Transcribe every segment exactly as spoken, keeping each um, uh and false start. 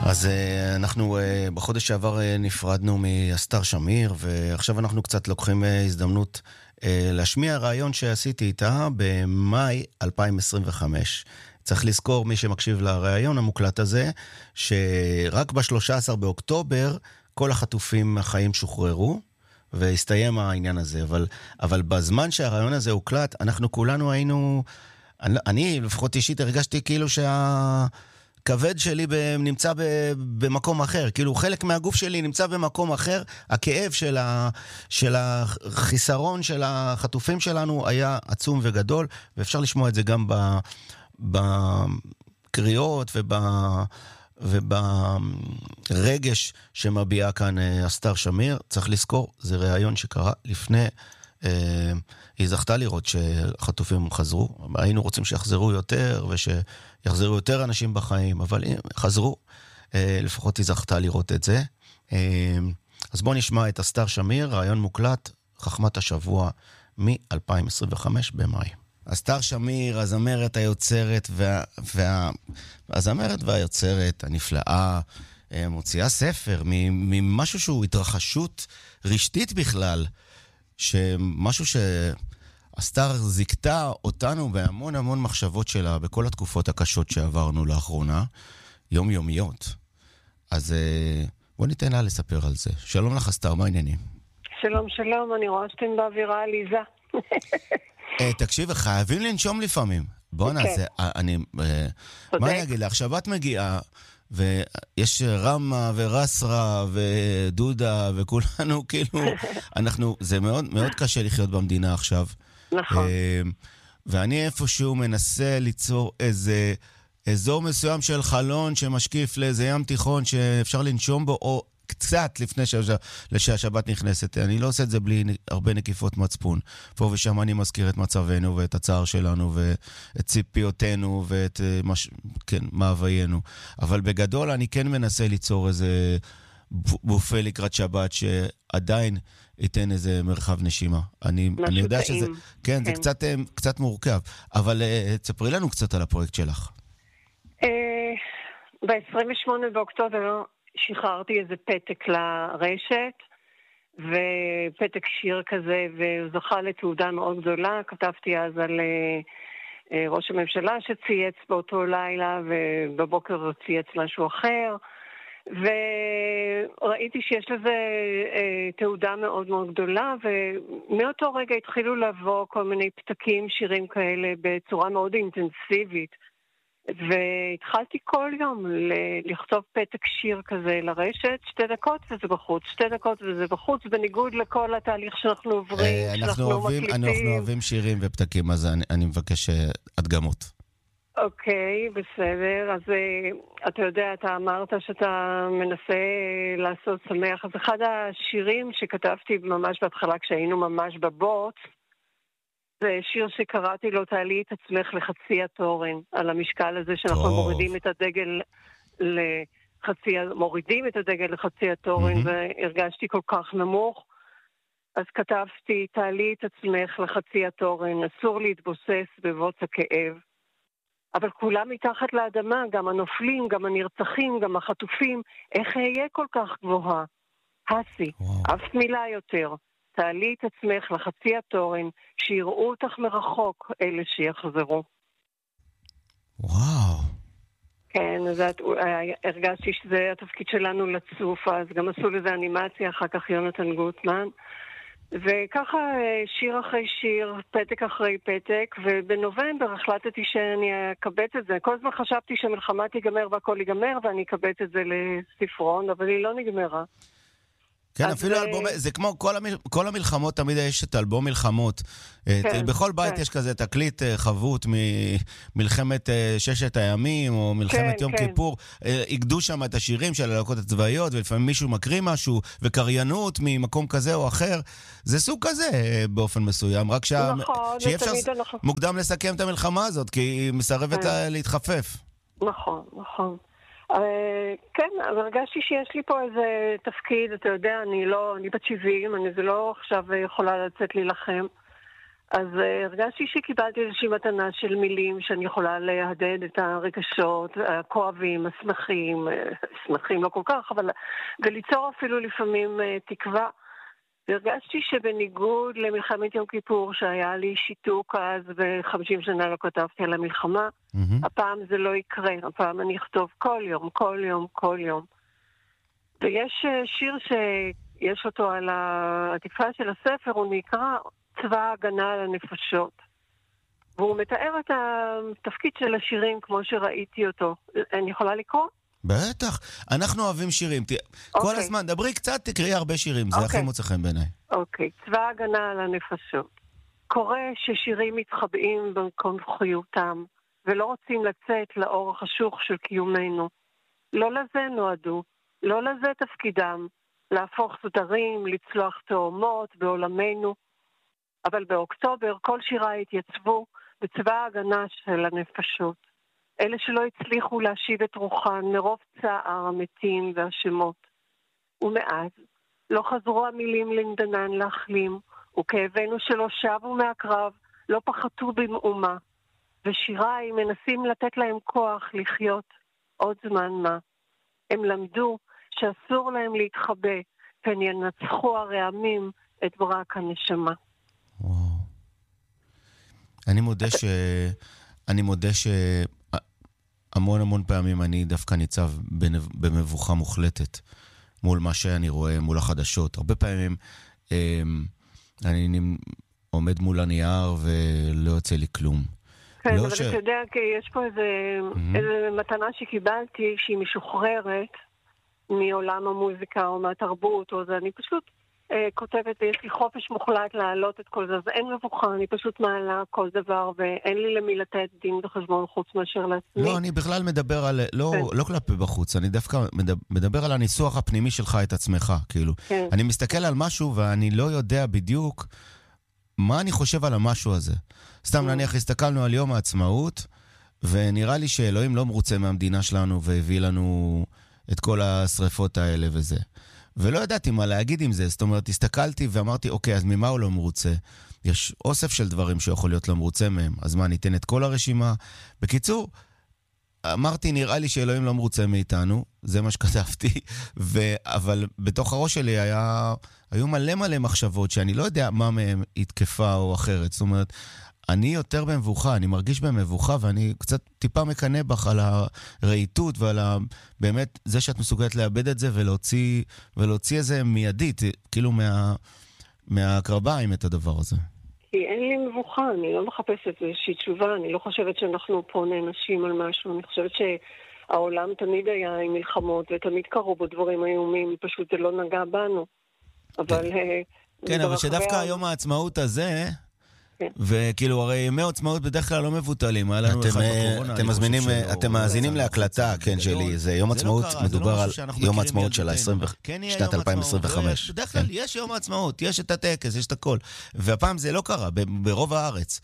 אז uh, אנחנו uh, בחודש שעבר uh, נפרדנו מאסתר שמיר, ועכשיו אנחנו קצת לוקחים uh, הזדמנות uh, להשמיע רעיון שעשיתי איתה במאי אלפיים עשרים וחמש. צריך לזכור, מי שמקשיב לרעיון המוקלט הזה, שרק ב-שלושה עשר באוקטובר כל החטופים החיים שוחררו, והסתיים העניין הזה. אבל, אבל בזמן שהרעיון הזה הוקלט, אנחנו כולנו היינו, אני, אני לפחות אישית הרגשתי כאילו שה... הכבד שלי נמצא במקום אחר, כאילו חלק מהגוף שלי נמצא במקום אחר, הכאב של, ה, של החיסרון של החטופים שלנו היה עצום וגדול, ואפשר לשמוע את זה גם בקריאות וב, וברגש שמביעה כאן אסתר שמיר. צריך לזכור, זה רעיון שקרה לפני, אה, היא זכתה לראות שהחטופים חזרו, היינו רוצים שיחזרו יותר ושיחזרו יותר אנשים בחיים, אבל חזרו, אה, לפחות היא זכתה לראות את זה. אה, אז בואו נשמע את אסתר שמיר, רעיון מוקלט, חכמת השבוע מ-אלפיים עשרים וחמש במאי. אסתר שמיר, הזמרת היוצרת וה... וה... הזמרת והיוצרת הנפלאה, מוציאה ספר ממשהו שהוא התרחשות רשתית בכלל, שמשהו שאסתר זיקתה אותנו בהמון המון מחשבות שלה בכל התקופות הקשות שעברנו לאחרונה, יומיומיות. אז בוא ניתן לה לספר על זה. שלום לך אסתר, מה העניינים? שלום שלום, אני רואה שאתם באווירה עליזה. תקשיב, חייבים לנשום לפעמים. בוא נעשה, אני, מה אני אגיד לך? שבת מגיעה, ויש רמה ורסרה ודודה וכולנו, כאילו, אנחנו, זה מאוד, מאוד קשה לחיות במדינה עכשיו. נכון. ואני איפשהו מנסה ליצור איזה אזור מסוים של חלון שמשקיף לאיזה ים תיכון שאפשר לנשום בו, או קצת לפני שהשבת נכנסת. אני לא עושה את זה בלי הרבה נקיפות מצפון. פה ושם אני מזכיר את מצבנו ואת הצער שלנו ואת ציפיותינו ואת מש... כן, מאוויינו. אבל בגדול אני כן מנסה ליצור איזה בופה לקראת שבת שעדיין ייתן איזה מרחב נשימה. אני, אני יודע שזה, כן, כן. זה קצת, קצת מורכב. אבל תספרי לנו קצת על הפרויקט שלך. ב-עשרים ושמונה באוקטובר שחררתי איזה פתק לרשת, ופתק שיר כזה, והוא זכה לתעודה מאוד גדולה. כתבתי אז על uh, uh, ראש הממשלה שצייץ באותו לילה, ובבוקר צייץ משהו אחר, וראיתי שיש לזה uh, תעודה מאוד מאוד גדולה, ומאותו רגע התחילו לבוא כל מיני פתקים, שירים כאלה, בצורה מאוד אינטנסיבית. והתחלתי כל יום לכתוב פתק שיר כזה לרשת, שתי דקות וזה בחוץ, שתי דקות וזה בחוץ, בניגוד לכל התהליך שאנחנו עוברים, שאנחנו מקליטים. אנחנו אוהבים שירים ופתקים, אז אני מבקש הדגמות. אוקיי, בסדר. אז אתה יודע, אתה אמרת שאתה מנסה לעשות שמח. אז אחד השירים שכתבתי ממש בהתחלה כשהיינו ממש בבוט, זה שיר שקראתי לו, תעלי את עצמך לחצי התורן, על המשקל הזה שאנחנו טוב. מורידים את הדגל לחצי, מורידים את הדגל לחצי התורן, mm-hmm. והרגשתי כל כך נמוך. אז כתבתי, תעלי את עצמך לחצי התורן, אסור להתבוסס בבוץ הכאב. אבל כולם מתחת לאדמה, גם הנופלים, גם הנרצחים, גם החטופים, איך אהיה כל כך גבוהה? הסי, wow. אף מילה יותר. תעלי את עצמך לחצי התורן, שיראו אותך מרחוק, אלה שיחזרו. וואו. כן, אז הרגשתי שזה התפקיד שלנו לצוף, אז גם עשו לזה אנימציה, אחר כך יונתן גוטמן. וככה שיר אחרי שיר, פתק אחרי פתק, ובנובמבר החלטתי שאני אקבץ את זה. כל הזמן חשבתי שהמלחמה תיגמר והכל ייגמר, ואני אקבץ את זה לספרון, אבל היא לא נגמרה. כן, אפילו אלבום, זה כמו כל, המל, כל המלחמות, תמיד יש את אלבום מלחמות. כן, בכל בית כן. יש כזה תקליט חבוט ממלחמת ששת הימים, או מלחמת כן, יום כן. כיפור. יגדו שם את השירים של הלהקות הצבאיות, ולפעמים מישהו מקריא משהו, וקריינות ממקום כזה או אחר. זה סוג כזה באופן מסוים, רק שה... נכון, שאי אפשר נכון. מוקדם לסכם את המלחמה הזאת, כי היא מסרבת כן. להתחפף. נכון, נכון. Uh, כן, אבל הרגשתי שיש לי פה איזה תפקיד, אתה יודע, אני לא, אני בת שבעים, אני זה לא עכשיו יכולה לצאת להילחם, אז uh, הרגשתי שקיבלתי איזושהי מתנה של מילים שאני יכולה להדד את הרגשות הכואבים, השמחים, שמחים לא כל כך, אבל וליצור אפילו לפעמים uh, תקווה. והרגשתי שבניגוד למלחמת יום כיפור, שהיה לי שיתוק אז ו-חמישים שנה לא כתבתי על המלחמה, mm-hmm. הפעם זה לא יקרה, הפעם אני אכתוב כל יום, כל יום, כל יום. ויש uh, שיר שיש אותו על העטיפה של הספר, הוא נקרא צבא ההגנה על הנפשות. והוא מתאר את התפקיד של השירים כמו שראיתי אותו. אני יכולה לקרוא? בטח. אנחנו אוהבים שירים. Okay. כל הזמן, דברי קצת, תקראי הרבה שירים. זה okay. הכי מוצא חן בעיניי. אוקיי. Okay. צבא ההגנה על הנפשות. קורה ששירים מתחבאים בקונכיותם, ולא רוצים לצאת לאור החשוך של קיומנו. לא לזה נועדו, לא לזה תפקידם, להפוך סדרים, לצלוח תאומות בעולמנו. אבל באוקטובר כל שירה התייצבו בצבא ההגנה של הנפשות. אלה שלא הצליחו להשיב את רוחן מרוב צער המתים והשמות. ומאז לא חזרו המילים למדנן להחלים, וכאבנו שלא שבו מהקרב לא פחתו במאומה. ושיריי מנסים לתת להם כוח לחיות עוד זמן מה. הם למדו שאסור להם להתחבא, פן ינצחו הרעמים את ברק הנשמה. וואו. אני מודה ש... אני מודה ש... המון המון פעמים אני דווקא ניצב במבוכה מוחלטת מול מה שאני רואה, מול החדשות. הרבה פעמים אני עומד מול הנייר ולא יוצא לי כלום. כן, אבל אתה יודע, כי יש פה איזה מתנה שקיבלתי שהיא משוחררת מעולם המוזיקה או מהתרבות, או זה, אני פשוט כותבת, ויש לי חופש מוחלט להעלות את כל זה, אז אין מבוכה, אני פשוט מעלה כל דבר, ואין לי למי לתת דין וחשבון חוץ מאשר לעצמי. לא, אני בכלל מדבר על, לא, כן. לא כלפי בחוץ, אני דווקא מדבר על הניסוח הפנימי שלך את עצמך, כאילו. כן. אני מסתכל על משהו ואני לא יודע בדיוק מה אני חושב על המשהו הזה. סתם כן. נניח, הסתכלנו על יום העצמאות, ונראה לי שאלוהים לא מרוצה מהמדינה שלנו, והביא לנו את כל השריפות האלה וזה. ולא ידעתי מה להגיד עם זה, זאת אומרת, הסתכלתי ואמרתי, אוקיי, אז ממה הוא לא מרוצה? יש אוסף של דברים שיכול להיות לא מרוצה מהם, אז מה, ניתן את כל הרשימה? בקיצור, אמרתי, נראה לי שאלוהים לא מרוצה מאיתנו, זה מה שכתבתי, ו... אבל בתוך הראש שלי היה... היו מלא מלא מחשבות שאני לא יודע מה מהם התקפה או אחרת, זאת אומרת, אני יותר במבוכה, אני מרגיש במבוכה, ואני קצת טיפה מקנה בך על הרעיתות ועל ה... באמת זה שאת מסוגלת לאבד את זה ולהוציא, ולהוציא איזה מיידית, כאילו מה... מהקרביים את הדבר הזה. כי אין לי מבוכה, אני לא מחפשת איזושהי תשובה, אני לא חושבת שאנחנו פה נאנשים על משהו, אני חושבת שהעולם תמיד היה עם מלחמות, ותמיד קרו בו דברים איומים, פשוט זה לא נגע בנו. אבל... כן, אבל שדווקא היום העצמאות הזה... וכאילו, הרי ימי עוצמאות בדרך כלל לא מבוטלים. אתם מזמינים, אתם מאזינים להקלטה, כן, שלי. זה יום עצמאות, מדובר על יום העצמאות של שנת אלפיים עשרים וחמש. בדרך כלל יש יום העצמאות, יש את הטקס, יש את הכל. והפעם זה לא קרה, ברוב הארץ.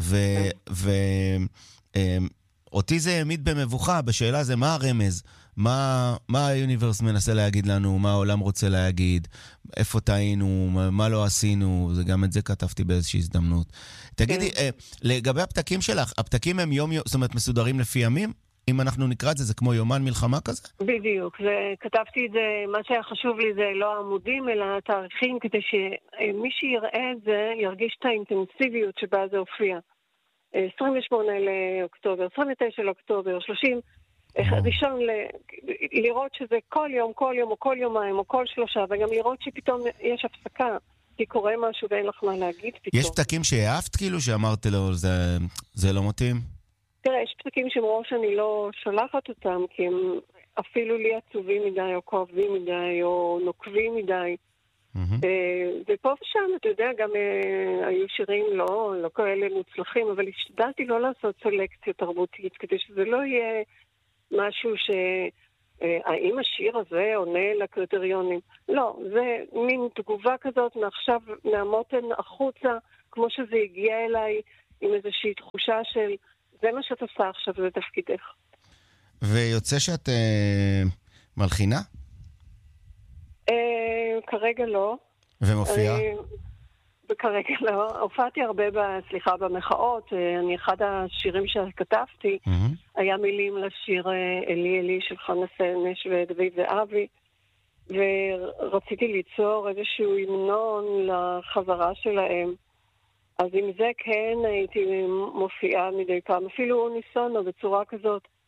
ואותי זה העמיד במבוכה, בשאלה זה מה הרמז? מה, מה היוניברס מנסה להגיד לנו, מה העולם רוצה להגיד, איפה טעינו, מה לא עשינו, זה גם את זה כתבתי באיזושהי הזדמנות. תגידי, אה, לגבי הפתקים שלך, הפתקים הם יום, זאת אומרת, מסודרים לפי ימים? אם אנחנו נקרא את זה, זה כמו יומן מלחמה כזה? בדיוק, זה, כתבתי את זה, מה שהיה חשוב לי זה לא העמודים, אלא התאריכים, כדי שמי שיראה את זה, ירגיש את האינטנסיביות שבה זה הופיע. עשרים ושמונה לאוקטובר, עשרים ותשע לאוקטובר, שלושים... ראשון ל- לראות שזה כל יום, כל יום, או כל יומיים, או כל שלושה, וגם לראות שפתאום יש הפסקה, כי קורה משהו ואין לך מה להגיד פתאום. יש פתקים שהעפת כאילו, שאמרת לו, זה, זה לא מתאים? תראה, יש פתקים שמראש אני לא שולחת אותם, כי הם אפילו לי עצובים מדי, או כואבים מדי, או נוקבים מדי. Mm-hmm. ופה ושם, אתה יודע, גם uh, היו שירים לא, לא כאלה מוצלחים, אבל השתדלתי לא לעשות סלקציה תרבותית, כדי שזה לא יהיה משהו ש... האם השיר הזה עונה לקריטריונים? לא, זה מין תגובה כזאת מעכשיו, מהמותן החוצה, כמו שזה הגיע אליי, עם איזושהי תחושה של, זה מה שאת עושה עכשיו, זה תפקידך. ויוצא שאת אה, מלחינה? אה, כרגע לא. ומופיע? אה, כרגע לא. הופעתי הרבה, סליחה, במחאות. אני, אחד השירים שכתבתי, Mm-hmm. היה מילים לשיר אלי אלי של חנה סנש ודוד ואבי, ורציתי ליצור איזשהו המנון לחזרה שלהם. אז עם זה כן הייתי מופיעה מדי פעם, אפילו אוניסונו בצורה כזאת.